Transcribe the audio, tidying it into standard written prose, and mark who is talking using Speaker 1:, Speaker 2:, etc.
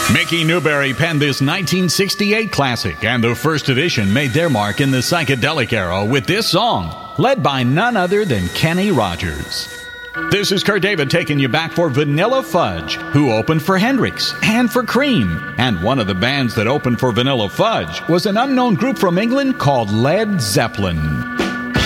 Speaker 1: Mickey Newbury penned this 1968 classic, and the First Edition made their mark in the psychedelic era with this song, led by none other than Kenny Rogers. This is Kurt David taking you back for Vanilla Fudge, who opened for Hendrix and for Cream. And one of the bands that opened for Vanilla Fudge was an unknown group from England called Led Zeppelin.